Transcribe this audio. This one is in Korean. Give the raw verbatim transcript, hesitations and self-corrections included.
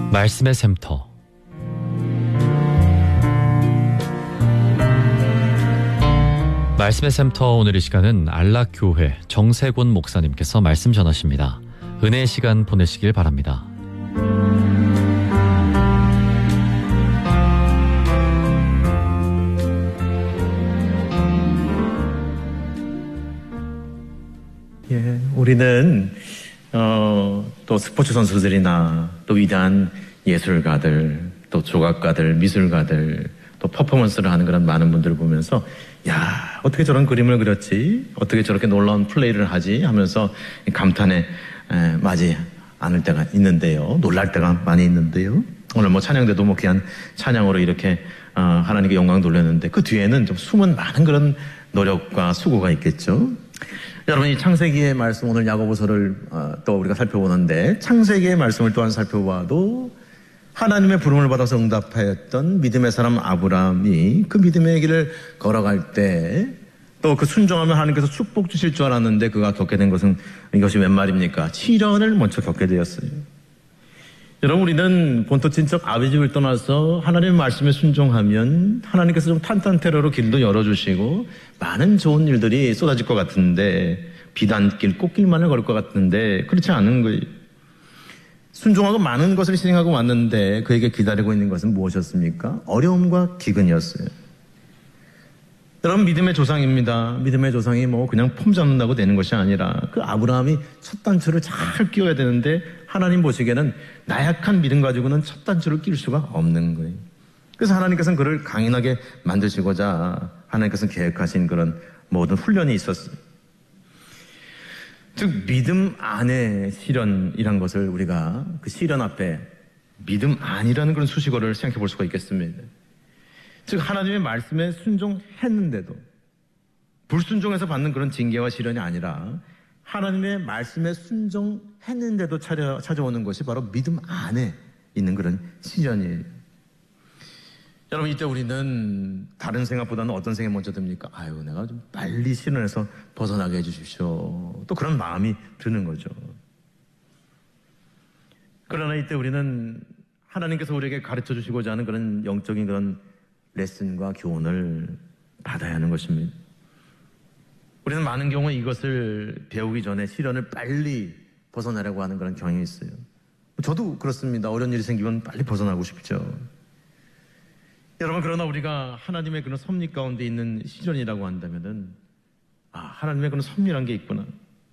말씀의 샘터. 말씀의 샘터 오늘 이 시간은 안락교회 정세곤 목사님께서 말씀 전하십니다. 은혜의 시간 보내시길 바랍니다. 예, 우리는 어, 또 스포츠 선수들이나 또 위대한 예술가들, 또 조각가들, 미술가들, 또 퍼포먼스를 하는 그런 많은 분들을 보면서 야, 어떻게 저런 그림을 그렸지? 어떻게 저렇게 놀라운 플레이를 하지? 하면서 감탄에 에, 맞이 않을 때가 있는데요. 놀랄 때가 많이 있는데요. 오늘 뭐 찬양 때도 뭐 귀한 찬양으로 이렇게 어, 하나님께 영광 돌렸는데 그 뒤에는 좀 숨은 많은 그런 노력과 수고가 있겠죠. 여러분, 이 창세기의 말씀, 오늘 야고보서를 어, 또 우리가 살펴보는데 창세기의 말씀을 또한 살펴봐도 하나님의 부름을 받아서 응답하였던 믿음의 사람 아브라함이 그 믿음의 길을 걸어갈 때 또 그 순종하면 하나님께서 축복 주실 줄 알았는데 그가 겪게 된 것은 이것이 웬 말입니까? 시련을 먼저 겪게 되었어요. 여러분, 우리는 본토 친척 아비 집을 떠나서 하나님의 말씀에 순종하면 하나님께서 좀 탄탄테러로 길도 열어주시고 많은 좋은 일들이 쏟아질 것 같은데, 비단길, 꽃길만을 걸을 것 같은데 그렇지 않은 거예요. 순종하고 많은 것을 실행하고 왔는데 그에게 기다리고 있는 것은 무엇이었습니까? 어려움과 기근이었어요. 여러분, 믿음의 조상입니다. 믿음의 조상이 뭐 그냥 폼 잡는다고 되는 것이 아니라 그 아브라함이 첫 단추를 잘 끼워야 되는데 하나님 보시기에는 나약한 믿음 가지고는 첫 단추를 끼울 수가 없는 거예요. 그래서 하나님께서는 그를 강인하게 만드시고자 하나님께서는 계획하신 그런 모든 훈련이 있었어요. 즉 믿음 안에 시련이란 것을 우리가 그 시련 앞에 믿음 안이라는 그런 수식어를 생각해 볼 수가 있겠습니다. 즉 하나님의 말씀에 순종했는데도 불순종해서 받는 그런 징계와 시련이 아니라 하나님의 말씀에 순종했는데도 찾아, 찾아오는 것이 바로 믿음 안에 있는 그런 시련이에요. 여러분, 이때 우리는 다른 생각보다는 어떤 생각이 먼저 듭니까? 아유, 내가 좀 빨리 시련에서 벗어나게 해주십시오. 또 그런 마음이 드는 거죠. 그러나 이때 우리는 하나님께서 우리에게 가르쳐 주시고자 하는 그런 영적인 그런 레슨과 교훈을 받아야 하는 것입니다. 우리는 많은 경우 이것을 배우기 전에 시련을 빨리 벗어나려고 하는 그런 경향이 있어요. 저도 그렇습니다. 어려운 일이 생기면 빨리 벗어나고 싶죠. 여러분, 그러나 우리가 하나님의 그런 섭리 가운데 있는 시련이라고 한다면은, 아, 하나님의 그런 섭리란 게 있구나.